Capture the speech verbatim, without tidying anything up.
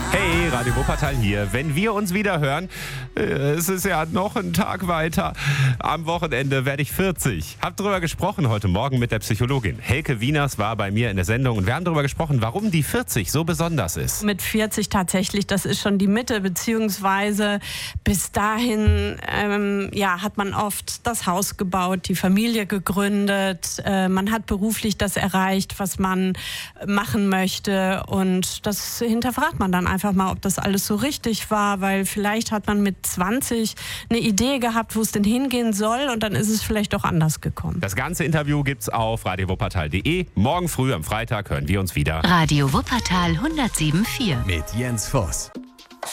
Hey, Radio Wuppertal hier. Wenn wir uns wieder hören, äh, es ist ja noch ein Tag weiter. Am Wochenende werde ich vierzig. Hab drüber gesprochen heute Morgen mit der Psychologin. Helke Wieners war bei mir in der Sendung und wir haben darüber gesprochen, warum die vierzig so besonders ist. Mit vierzig tatsächlich, das ist schon die Mitte, beziehungsweise bis dahin ähm, ja, hat man oft das Haus gebaut, die Familie gegründet, äh, man hat beruflich das erreicht, was man machen möchte, und das hinterfragt man dann einfach mal, ob das alles so richtig war, weil vielleicht hat man mit zwanzig eine Idee gehabt, wo es denn hingehen soll, und dann ist es vielleicht doch anders gekommen. Das ganze Interview gibt's auf radio wuppertal punkt de. Morgen früh am Freitag hören wir uns wieder. Radio Wuppertal hundertsieben Komma vier mit Jens Voss.